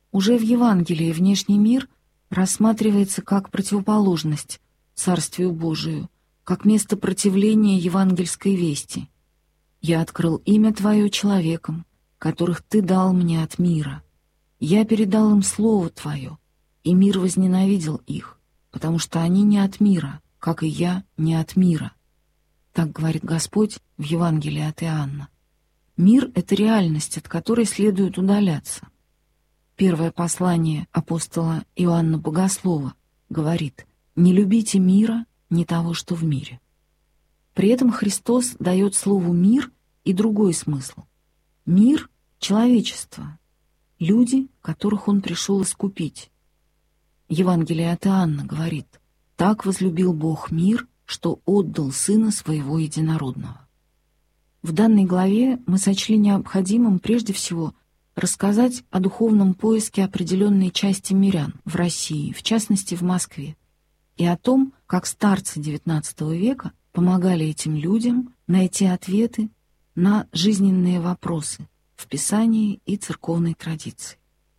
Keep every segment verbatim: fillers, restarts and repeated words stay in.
Уже в Евангелии внешний мир рассматривается как противоположность Царствию Божию, как место противления евангельской вести. «Я открыл имя Твое человекам, которых Ты дал мне от мира. Я передал им Слово Твое, и мир возненавидел их, потому что они не от мира, как и я не от мира». Так говорит Господь в Евангелии от Иоанна. Мир — это реальность, от которой следует удаляться. Первое послание апостола Иоанна Богослова говорит: «Не любите мира, не того, что в мире». При этом Христос дает слову «мир» и другой смысл. Мир — человечество, люди, которых Он пришел искупить. Евангелие от Иоанна говорит: «Так возлюбил Бог мир, что отдал Сына Своего Единородного». В данной главе мы сочли необходимым прежде всего рассказать о духовном поиске определенной части мирян в России, в частности в Москве, и о том, как старцы девятнадцатого века помогали этим людям найти ответы на жизненные вопросы в Писании и церковной традиции.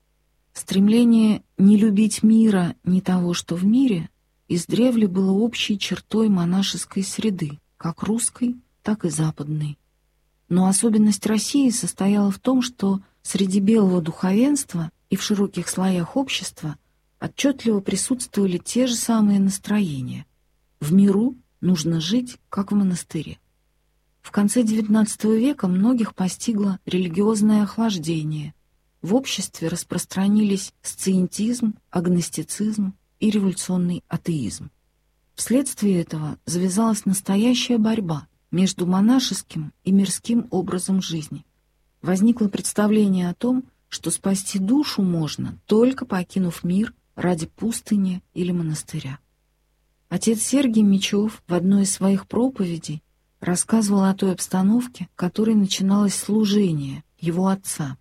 Стремление не любить мира, не того, что в мире, издревле было общей чертой монашеской среды, как русской, так и западной. Но особенность России состояла в том, что среди белого духовенства и в широких слоях общества отчетливо присутствовали те же самые настроения. В миру нужно жить, как в монастыре. В конце девятнадцатого века многих постигло религиозное охлаждение. В обществе распространились сциентизм, агностицизм и революционный атеизм. Вследствие этого завязалась настоящая борьба между монашеским и мирским образом жизни. Возникло представление о том, что спасти душу можно, только покинув мир ради пустыни или монастыря. Отец Сергий Мечев в одной из своих проповедей рассказывал о той обстановке, в которой начиналось служение его отца.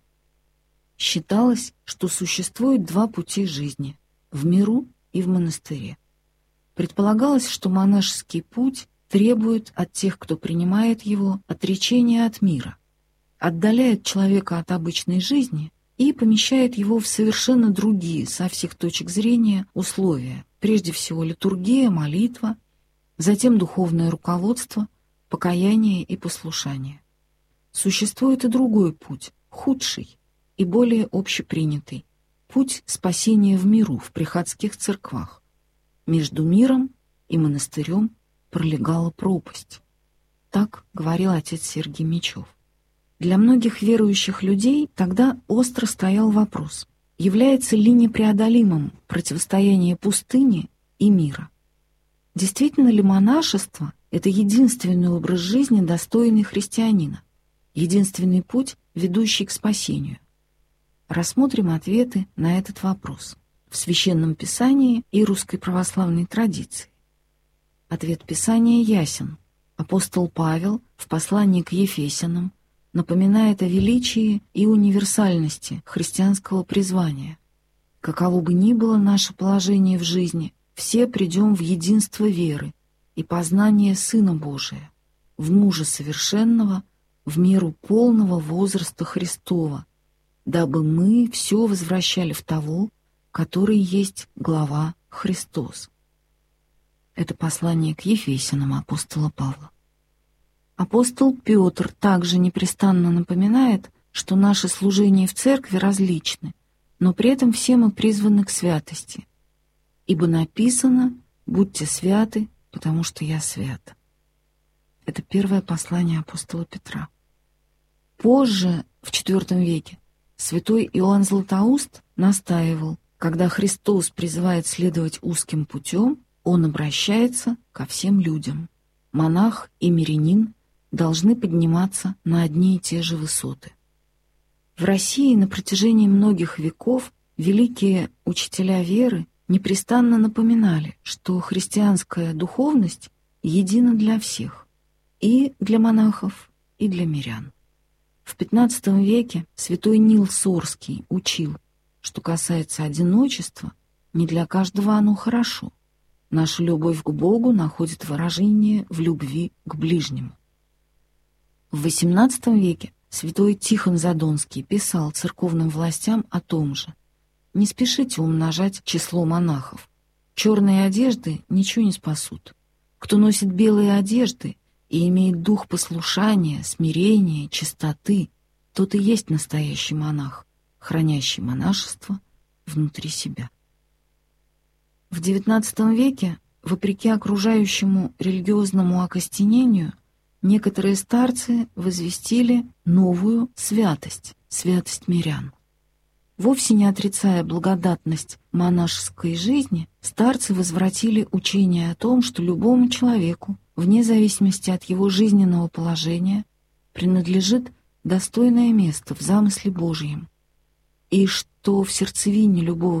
Считалось, что существует два пути жизни — в миру и в монастыре. Предполагалось, что монашеский путь требует от тех, кто принимает его, отречения от мира, отдаляет человека от обычной жизни и помещает его в совершенно другие, со всех точек зрения, условия. Прежде всего литургия, молитва, затем духовное руководство, покаяние и послушание. Существует и другой путь, худший и более общепринятый, путь спасения в миру, в приходских церквах. Между миром и монастырем пролегала пропасть. Так говорил отец Сергий Мечев. Для многих верующих людей тогда остро стоял вопрос, является ли непреодолимым противостояние пустыни и мира. Действительно ли монашество — это единственный образ жизни, достойный христианина, единственный путь, ведущий к спасению? Рассмотрим ответы на этот вопрос в Священном Писании и русской православной традиции. Ответ Писания ясен. Апостол Павел в послании к Ефесянам напоминает о величии и универсальности христианского призвания. Каково бы ни было наше положение в жизни, все придем в единство веры и познание Сына Божия, в мужа совершенного, в меру полного возраста Христова, дабы мы все возвращали в того, который есть глава Христос. Это послание к Ефесянам апостола Павла. Апостол Петр также непрестанно напоминает, что наши служения в церкви различны, но при этом все мы призваны к святости. Ибо написано: «Будьте святы, потому что я свят». Это первое послание апостола Петра. Позже, в четвёртом веке, святой Иоанн Златоуст настаивал, когда Христос призывает следовать узким путем, Он обращается ко всем людям. Монах и мирянин должны подниматься на одни и те же высоты. В России на протяжении многих веков великие учителя веры непрестанно напоминали, что христианская духовность едина для всех, и для монахов, и для мирян. В пятнадцатом веке святой Нил Сорский учил, что касается одиночества, не для каждого оно хорошо. Наша любовь к Богу находит выражение в любви к ближнему. В восемнадцатом веке святой Тихон Задонский писал церковным властям о том же. не спешите умножать число монахов. Черные одежды ничего не спасут. Кто носит белые одежды и имеет дух послушания, смирения, чистоты, тот и есть настоящий монах, хранящий монашество внутри себя. В девятнадцатом веке, вопреки окружающему религиозному окостенению, некоторые старцы возвестили новую святость, святость мирян. Вовсе не отрицая благодатность монашеской жизни, старцы возвратили учение о том, что любому человеку, вне зависимости от его жизненного положения, принадлежит достойное место в замысле Божьем, и что в сердцевине любого